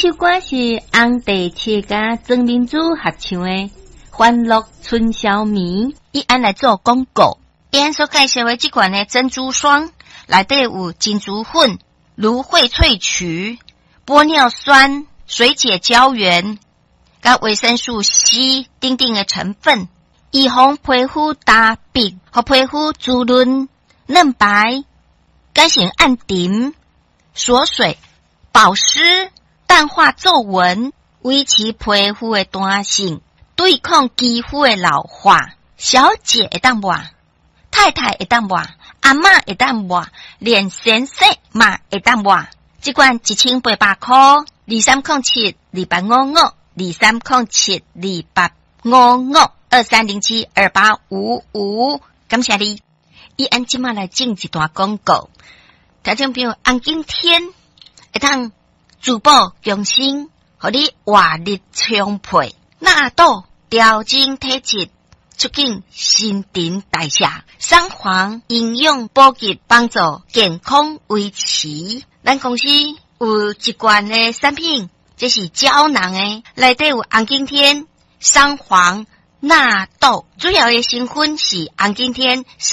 首歌是红地切甲曾明珠合唱的《欢乐春宵眠》。 伊安来做广告，伊安所介绍的这款的珍珠霜，内底有金珠粉、芦荟萃取、玻尿酸、水解胶原、甲维生素 C 等等的成分，预防皮肤干瘪和皮肤滋润嫩白，改善暗沉、锁水、保湿、淡化皱纹，维持皮肤的弹性，对抗肌肤的老化。小姐会当抹，太太会当抹，阿嬷会当抹，连先生嘛会当抹。这款1800块，2307285523072855，感谢你。伊按即马来进一段广告，听众朋友，红景天会当珠宝用心，互你活力充沛，纳豆调整体质，促进新陈代谢，三黄营养补给，帮助健康维持。咱公司有一罐的产品，这是胶囊的，内底有红景天、三黄、纳豆，主要的成分是红景天。